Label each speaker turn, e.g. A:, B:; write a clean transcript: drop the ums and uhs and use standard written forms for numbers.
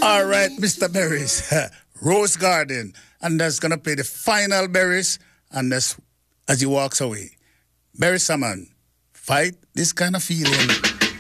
A: All right, Mr. Berries, Rose Garden, and that's gonna play the final Berries, and that's as he walks away. Berry Salmon, fight this kind of feeling.